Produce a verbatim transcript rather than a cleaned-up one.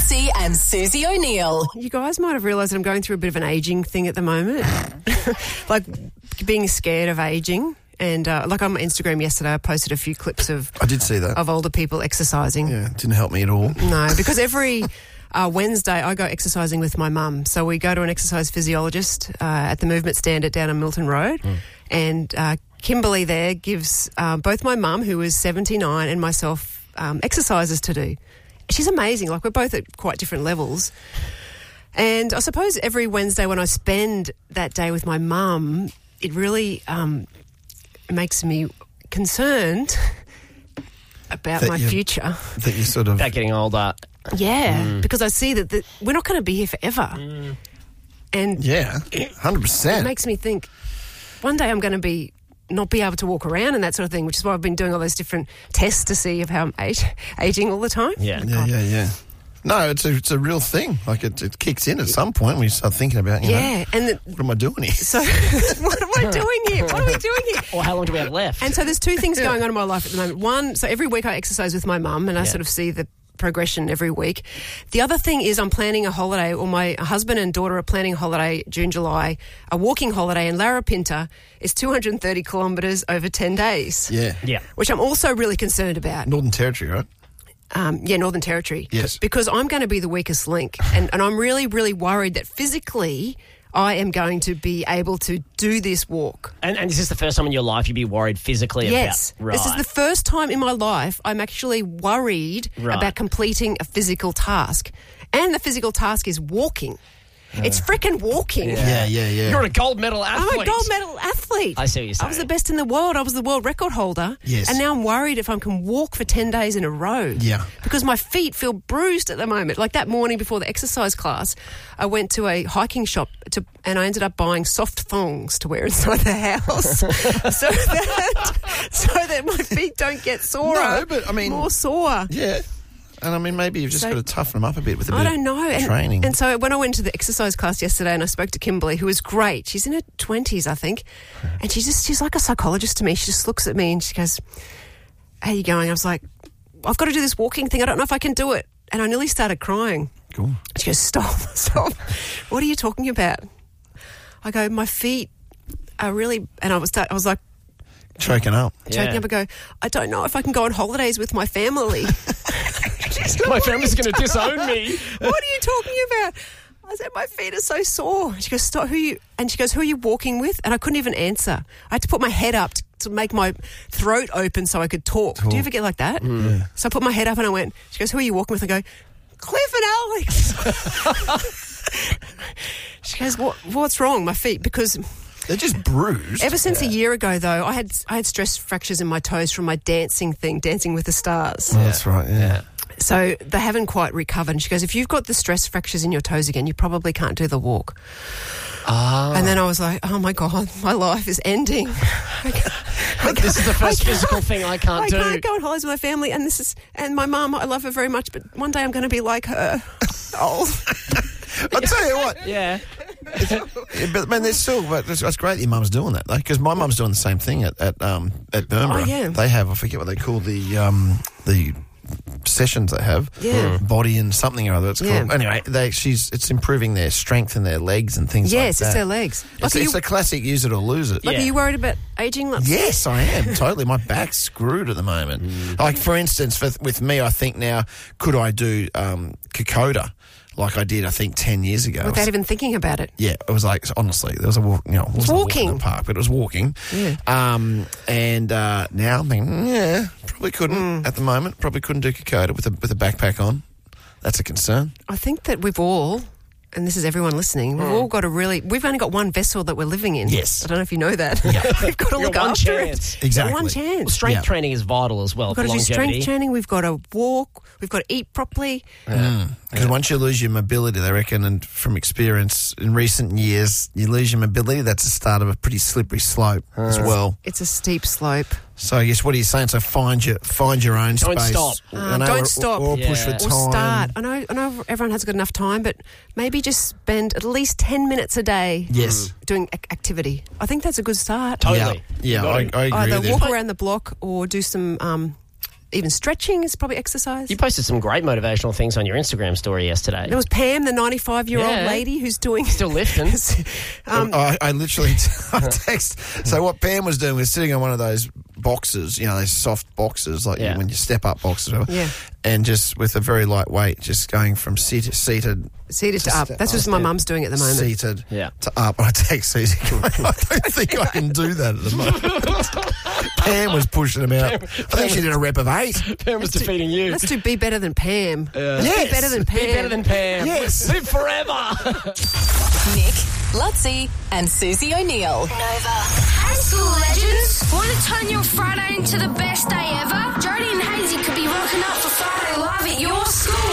Massey and Susie O'Neill. You guys might have realised that I'm going through a bit of an ageing thing at the moment. Like being scared of ageing. And uh, like on my Instagram yesterday, I posted a few clips of I did see that. of older people exercising. Yeah, it didn't help me at all. No, because every uh, Wednesday I go exercising with my mum. So we go to an exercise physiologist uh, at the Movement Standard down on Milton Road. Mm. And uh, Kimberly there gives uh, both my mum, who is seventy-nine, and myself um, exercises to do. She's amazing. Like, we're both at quite different levels. And I suppose every Wednesday when I spend that day with my mum, it really um, makes me concerned about That my you- future. That you sort of... About getting older. Yeah, Mm. because I see that the, we're not going to be here forever. Mm. And Yeah, one hundred it percent. makes me think one day I'm going to be not be able to walk around and that sort of thing, which is why I've been doing all those different tests to see if how I'm age, aging all the time. Yeah. Yeah, yeah, yeah. No, it's a, it's a real thing. Like, it, it kicks in at some point when you start thinking about, you Yeah, know, and the, what am I doing here? so what am I doing here? What are we doing here? Or how long do we have left? And so there's two things going on in my life at the moment. One, so every week I exercise with my mum and I Yeah. sort of see the progression every week. The other thing is I'm planning a holiday, or my husband and daughter are planning a holiday June, July, a walking holiday, and Larapinta is two hundred thirty kilometres over ten days. Yeah. Yeah. Which I'm also really concerned about. Northern Territory, right? Um, yeah, Northern Territory. Yes. Because I'm going to be the weakest link. And, and I'm really, really worried that physically I am going to be able to do this walk. And, and is this the first time in your life you'd be worried physically Yes. about... Right. This is the first time in my life I'm actually worried Right. about completing a physical task. And the physical task is walking. It's freaking walking. Yeah, yeah, yeah. You're a gold medal athlete. I'm a gold medal athlete. I see what you're I was the saying. best in the world. I was the world record holder. Yes. And now I'm worried if I can walk for ten days in a row. Yeah. Because my feet feel bruised at the moment. Like that morning before the exercise class, I went to a hiking shop to, and I ended up buying soft thongs to wear inside the house so that so that my feet don't get sore. No, but, I mean- more sore. Yeah. And I mean, maybe you've just So- got to toughen them up a bit with a bit I don't know. of And, training. and so when I went to the exercise class yesterday and I spoke to Kimberly, who was great. She's in her twenties, I think. And she just, she's like a psychologist to me. She just looks at me and she goes, how are you going? I was like, I've got to do this walking thing. I don't know if I can do it. And I nearly started crying. Cool. She goes, stop, stop. What are you talking about? I go, my feet are really, and I was, I was like, Choking up. choking Yeah. up and go, I don't know if I can go on holidays with my family. She's like, My "What are family's you going to disown me. What are you talking about? I said, my feet are so sore. She goes, stop, who are you? And she goes, who are you walking with? And I couldn't even answer. I had to put my head up to, to make my throat open so I could talk. Do you ever get like that? Mm. So I put my head up and I went, she goes, who are you walking with? I go, Cliff and Alex. She goes, what, what's wrong? My feet? Because They're just bruised. ever since a year ago, though, I had I had stress fractures in my toes from my dancing thing, Dancing with the Stars. Oh, that's right, yeah. So they haven't quite recovered. And she goes, if you've got the stress fractures in your toes again, you probably can't do the walk. Ah. And then I was like, oh, my God, my life is ending. I can't- I This is the first I can't- physical thing I can't I do. can't go on holidays with my family. And this is, and my mum, I love her very much, but one day I'm going to be like her. Old. I'll tell you what. Yeah. Yeah, but man, there's still. But that's, that's great that your mum's doing that, though, because my mum's doing the same thing at at um at Burnborough. Oh, yeah. They have, I forget what they call the um the sessions they have. Yeah. Body and something or other. It's Yeah. called. Anyway, they she's it's improving their strength in their legs and things. Yes, like it's that. their legs. It's, Like, are it's you, a classic use it or lose it. like, Yeah. are you worried about ageing? Like, Yes, I am. Totally. My back's screwed at the moment. Like, for instance, for, with me, I think now, could I do um, Kokoda like I did, I think, ten years ago? without even thinking about it. Yeah, it was like, honestly, there was a walk, you know, it wasn't a walk in walking. the park, but it was walking. Yeah. Um, and uh, now I'm thinking, yeah, probably couldn't Mm. at the moment. Probably couldn't do Kokoda with a with a backpack on. That's a concern. I think that we've all, and this is everyone listening, we've all got to really, we've only got one vessel that we're living in. Yes. I don't know if you know that. We've got to You've look got one after chance. it. Exactly. One chance. Strength Yeah. training is vital as well We've for got to do longevity. strength training. We've got to walk. We've got to eat properly. Because once you lose your mobility, they reckon, and from experience in recent years, you lose your mobility, that's the start of a pretty slippery slope as well. It's a steep slope. So I guess what are you saying? So find your find your own Don't space. stop. I Um, know, don't or- stop. Or, push Yeah. for Or time. start. I know, I know everyone has got enough time, but maybe just spend at least ten minutes a day Yes. doing ac- activity. I think that's a good start. Totally. Yeah, yeah, You I, got I agree Either with you. walk around the block or do some um, even stretching is probably exercise. You posted some great motivational things on your Instagram story yesterday. There was Pam, the ninety-five-year-old Yeah. lady who's doing... Still lifting. um, I, I literally I text. So what Pam was doing was sitting on one of those boxes, you know, those soft boxes, like Yeah. when you step up boxes, or whatever, Yeah. and just with a very light weight, just going from seated, seated, seated to Just up. step That's what up, my yeah. mum's doing at the moment. seated Yeah. to up. And I text Susie, going, I don't think I can do that at the moment. Pam was pushing him out. I think she did a rep of eight. Pam was defeating you. Let's do Be Better Than Pam. Let's Yes. Be Better Than Pam. Be better than Pam. Yes. Live forever. Nick, Lutzi, and Susie O'Neill. Nova. Hey, school legends. Want to turn your Friday into the best day ever? Jodie and Hazy could be rocking up for Friday Live at your school.